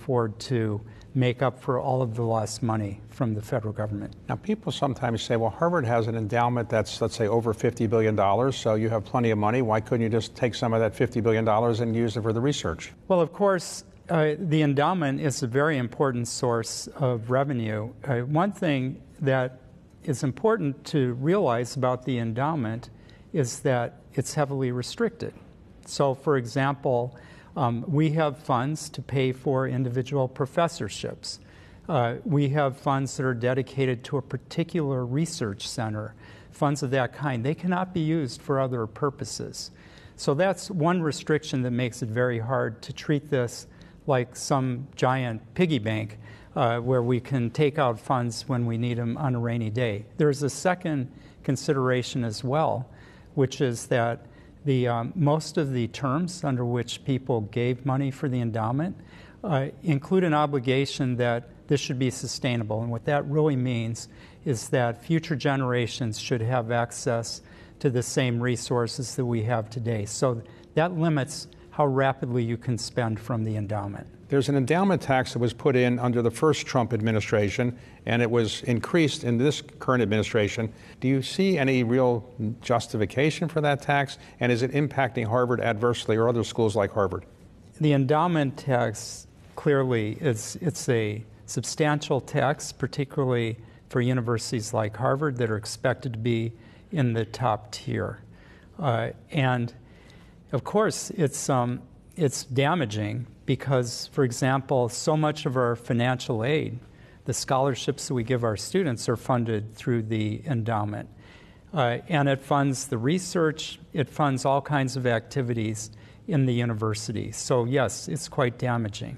afford to make up for all of the lost money from the federal government. Now, people sometimes say, well, Harvard has an endowment that's, let's say, over $50 billion, so you have plenty of money. Why couldn't you just take some of that $50 billion and use it for the research? Well, of course, the endowment is a very important source of revenue. One thing that is important to realize about the endowment is that it's heavily restricted. So, for example, we have funds to pay for individual professorships. We have funds that are dedicated to a particular research center, funds of that kind. They cannot be used for other purposes. So that's one restriction that makes it very hard to treat this like some giant piggy bank where we can take out funds when we need them on a rainy day. There's a second consideration as well, which is that most of the terms under which people gave money for the endowment include an obligation that this should be sustainable. And what that really means is that future generations should have access to the same resources that we have today. So that limits how rapidly you can spend from the endowment. There's an endowment tax that was put in under the first Trump administration, and it was increased in this current administration. Do you see any real justification for that tax, and is it impacting Harvard adversely or other schools like Harvard? The endowment tax, clearly, it's a substantial tax, particularly for universities like Harvard that are expected to be in the top tier. And of course, it's damaging because, for example, so much of our financial aid, the scholarships that we give our students, are funded through the endowment. And it funds the research, it funds all kinds of activities in the university. So yes, it's quite damaging.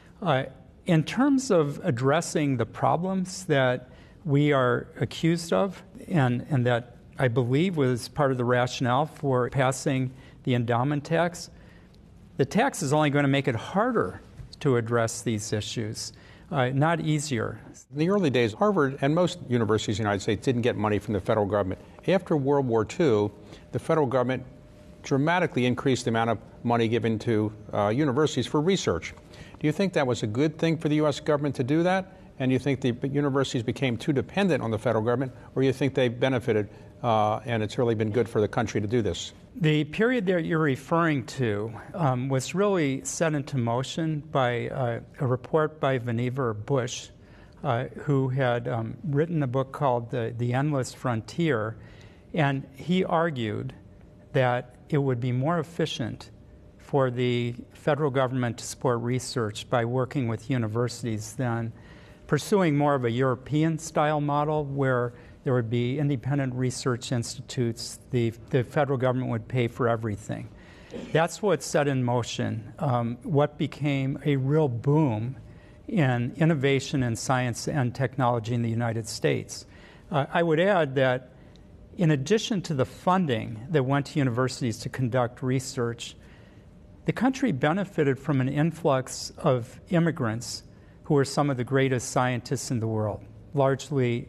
In terms of addressing the problems that we are accused of, and that I believe was part of the rationale for passing the endowment tax, the tax is only going to make it harder to address these issues, not easier. In the early days, Harvard and most universities in the United States didn't get money from the federal government. After World War II, the federal government dramatically increased the amount of money given to universities for research. Do you think that was a good thing for the U.S. government to do that? And do you think the universities became too dependent on the federal government, or do you think they benefited and it's really been good for the country to do this? The period that you're referring to was really set into motion by a report by Vannevar Bush, who had written a book called The Endless Frontier, and he argued that it would be more efficient for the federal government to support research by working with universities than pursuing more of a European-style model where there would be independent research institutes, the federal government would pay for everything. That's what set in motion what became a real boom in innovation in science and technology in the United States. I would add that in addition to the funding that went to universities to conduct research, the country benefited from an influx of immigrants who were some of the greatest scientists in the world, largely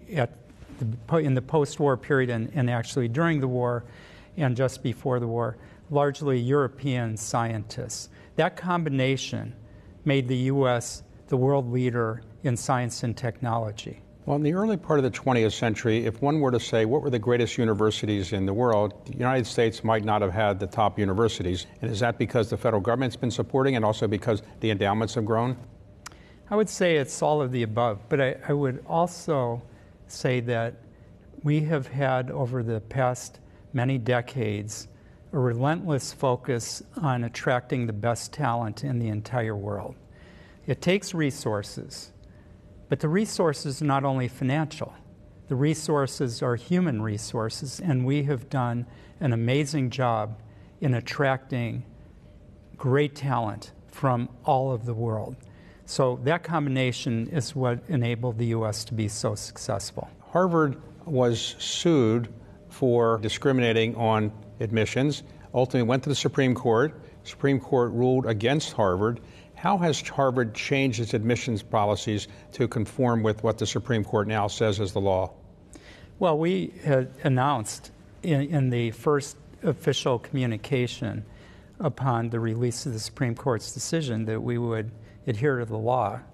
in the post-war period and actually during the war and just before the war, largely European scientists. That combination made the U.S. the world leader in science and technology. Well, in the early part of the 20th century, if one were to say what were the greatest universities in the world, the United States might not have had the top universities. And is that because the federal government's been supporting and also because the endowments have grown? I would say it's all of the above, but I would also say that we have had over the past many decades a relentless focus on attracting the best talent in the entire world. It takes resources, but the resources are not only financial. The resources are human resources, and we have done an amazing job in attracting great talent from all of the world. So that combination is what enabled the U.S. to be so successful. Harvard was sued for discriminating on admissions, ultimately went to the Supreme Court. Supreme Court ruled against Harvard. How has Harvard changed its admissions policies to conform with what the Supreme Court now says is the law? Well, we had announced in the first official communication upon the release of the Supreme Court's decision that we would adhere to the law.